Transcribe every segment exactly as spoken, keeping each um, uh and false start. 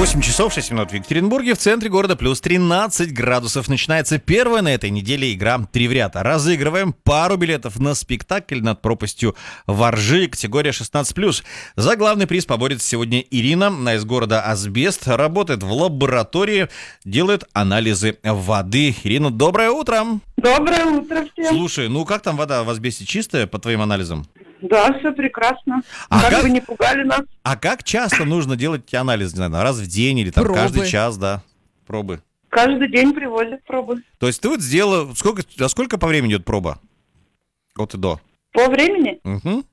восемь часов шесть минут в Екатеринбурге, в центре города плюс тринадцать градусов. Начинается первая на этой неделе игра «Три в ряд». Разыгрываем пару билетов на спектакль «Над пропастью воржи», категория шестнадцать плюс. За главный приз поборется сегодня Ирина. Она из города Асбест, работает в лаборатории, делает анализы воды. Ирина, доброе утро. Доброе утро всем. Слушай, ну как там вода в Асбесте, чистая по твоим анализам? Да, все прекрасно. А как, как бы не пугали нас. А как часто нужно делать эти анализы? Не знаю, раз в день или там Пробы. каждый час, да? Пробы. Каждый день привозят пробы. То есть ты вот сделала... Сколько, а сколько по времени идет проба? От и до. По времени? Угу.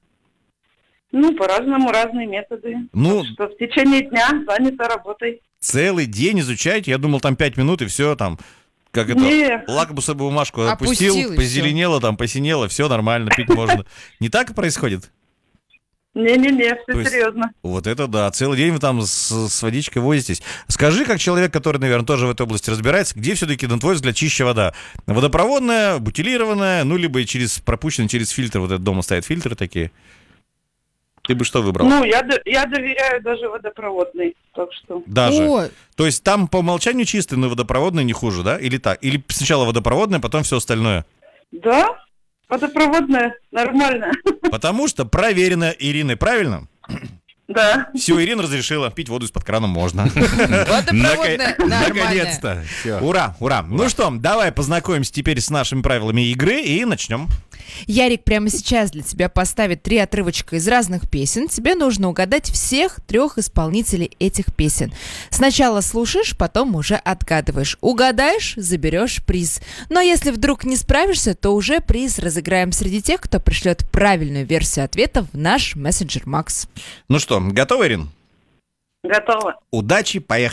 Ну, по-разному, разные методы. Ну, Что в течение дня занята работой. целый день изучаете? Я думал, там пять минут и все там... Как это? Не. Лакмусовую бумажку Опустил, опустил, и позеленело, там, посинело, все нормально, пить можно. Не так происходит? Не-не-не, все То есть- серьезно. Вот это да. Целый день вы там с, с водичкой возитесь. Скажи, как человек, который, наверное, тоже в этой области разбирается, где все-таки, на твой взгляд, чище вода? Водопроводная, бутилированная, ну, либо и через пропущенная через фильтр. Вот это дома стоят фильтры такие. Ты бы что выбрал? Ну, я, до- я доверяю даже водопроводной. Так что... Даже. О, То есть там по умолчанию чистый, но водопроводная не хуже, да? Или так? Или сначала водопроводная, потом все остальное? Да, водопроводная, нормально. Потому что проверено Ириной, правильно? Да. Все, Ирина разрешила, пить воду из-под крана можно. водопроводная, нормально. Наконец-то. Всё. Ура, ура. Ну что, давай познакомимся теперь с нашими правилами игры и начнем. Ярик прямо сейчас для тебя поставит три отрывочка из разных песен. Тебе нужно угадать всех трех исполнителей этих песен. Сначала слушаешь, потом уже отгадываешь. Угадаешь — заберешь приз. Но если вдруг не справишься, то уже приз разыграем среди тех, кто пришлет правильную версию ответа в наш мессенджер Макс. Ну что, готова, Ирин? Готово. Удачи, поехали.